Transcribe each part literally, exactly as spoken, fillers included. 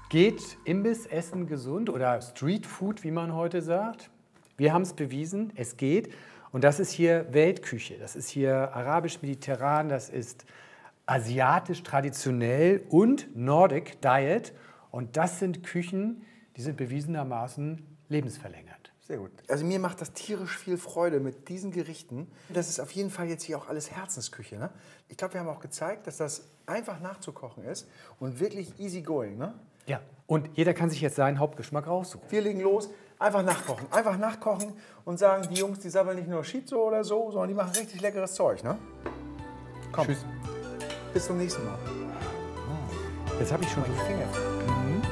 Geht Imbissessen gesund oder Streetfood, wie man heute sagt? Wir haben es bewiesen, es geht. Und das ist hier Weltküche. Das ist hier arabisch-mediterran, das ist asiatisch traditionell und Nordic Diet. Und das sind Küchen, die sind bewiesenermaßen lebensverlängert. Sehr gut. Also mir macht das tierisch viel Freude mit diesen Gerichten. Das ist auf jeden Fall jetzt hier auch alles Herzensküche. Ne? Ich glaube, wir haben auch gezeigt, dass das einfach nachzukochen ist und wirklich easy going. Ne? Ja, und jeder kann sich jetzt seinen Hauptgeschmack raussuchen. Wir legen los, einfach nachkochen. Einfach nachkochen und sagen, die Jungs, die sabbeln nicht nur Schizo oder so, sondern die machen richtig leckeres Zeug. Ne? Komm. Tschüss. Bis zum nächsten Mal. Jetzt habe ich schon die Finger. Mhm.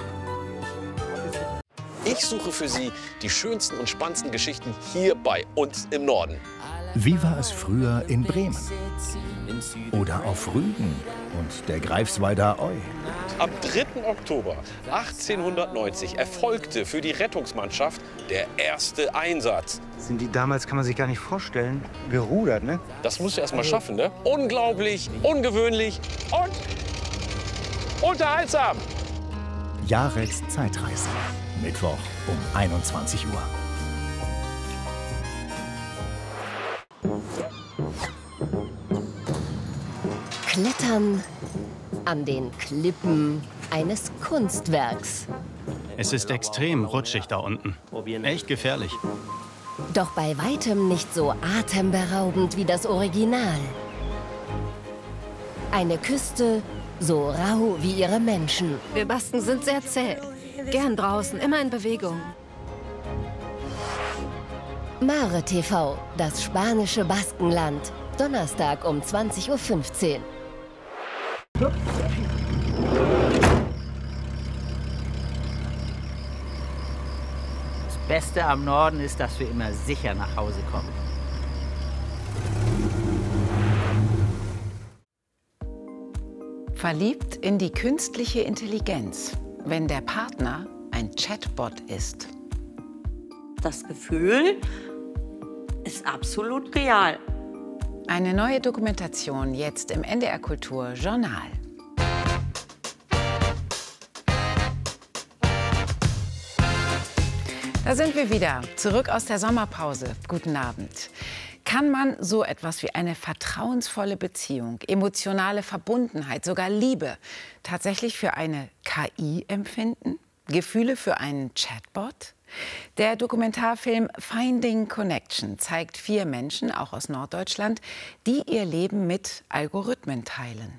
Ich suche für Sie die schönsten und spannendsten Geschichten hier bei uns im Norden. Wie war es früher in Bremen? Oder auf Rügen und der Greifswalder Eu? Am dritten Oktober achtzehnhundertneunzig erfolgte für die Rettungsmannschaft der erste Einsatz. Sind die damals, kann man sich gar nicht vorstellen, gerudert, ne? Das musst du erst mal schaffen, ne? Unglaublich, ungewöhnlich und unterhaltsam. Jareks Zeitreise. Mittwoch um einundzwanzig Uhr. Klettern an den Klippen eines Kunstwerks. Es ist extrem rutschig da unten. Echt gefährlich. Doch bei weitem nicht so atemberaubend wie das Original. Eine Küste so rau wie ihre Menschen. Wir Basken sind sehr zäh. Gern draußen, immer in Bewegung. Mare T V, das spanische Baskenland. Donnerstag um zwanzig Uhr fünfzehn. Das Beste am Norden ist, dass wir immer sicher nach Hause kommen. Verliebt in die künstliche Intelligenz, wenn der Partner ein Chatbot ist. Das Gefühl ist absolut real. Eine neue Dokumentation jetzt im N D R Kultur Journal. Da sind wir wieder, zurück aus der Sommerpause. Guten Abend. Kann man so etwas wie eine vertrauensvolle Beziehung, emotionale Verbundenheit, sogar Liebe tatsächlich für eine K I empfinden? Gefühle für einen Chatbot? Der Dokumentarfilm Finding Connection zeigt vier Menschen, auch aus Norddeutschland, die ihr Leben mit Algorithmen teilen.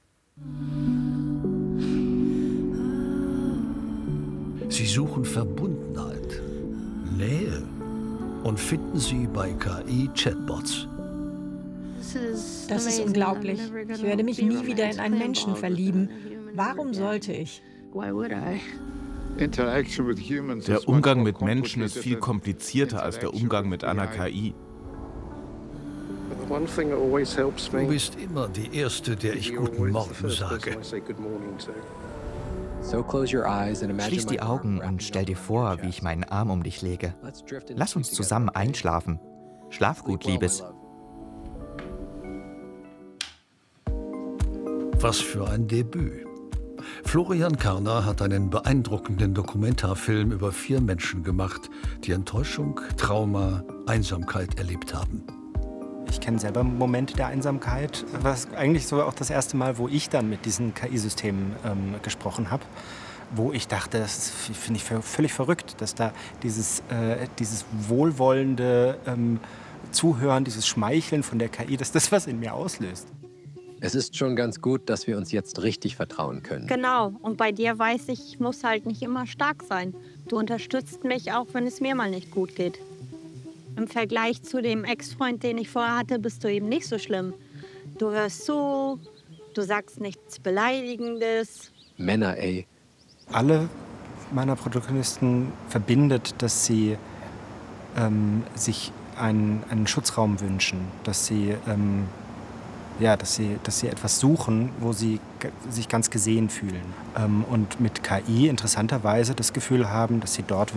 Sie suchen Verbundenheit, Nähe und finden sie bei K I-Chatbots. Das ist unglaublich. Ich werde mich nie wieder in einen Menschen verlieben. Warum sollte ich? Der Umgang mit Menschen ist viel komplizierter als der Umgang mit einer K I. Du bist immer die Erste, der ich Guten Morgen sage. Schließ die Augen und stell dir vor, wie ich meinen Arm um dich lege. Lass uns zusammen einschlafen. Schlaf gut, Liebes. Was für ein Debüt. Florian Karner hat einen beeindruckenden Dokumentarfilm über vier Menschen gemacht, die Enttäuschung, Trauma, Einsamkeit erlebt haben. Ich kenne selber Momente der Einsamkeit. Das war eigentlich so auch das erste Mal, wo ich dann mit diesen K I-Systemen ähm, gesprochen habe. Wo ich dachte, das finde ich völlig verrückt, dass da dieses, äh, dieses wohlwollende ähm, Zuhören, dieses Schmeicheln von der K I, dass das was in mir auslöst. Es ist schon ganz gut, dass wir uns jetzt richtig vertrauen können. Genau. Und bei dir weiß ich, ich muss halt nicht immer stark sein. Du unterstützt mich auch, wenn es mir mal nicht gut geht. Im Vergleich zu dem Ex-Freund, den ich vorher hatte, bist du eben nicht so schlimm. Du hörst zu, du sagst nichts Beleidigendes. Männer, ey. Alle meiner Protagonisten verbindet, dass sie ähm, sich einen, einen Schutzraum wünschen, dass sie, ähm, ja, dass, sie, dass sie etwas suchen, wo sie sich ganz gesehen fühlen. Ähm, und mit K I interessanterweise das Gefühl haben, dass sie dort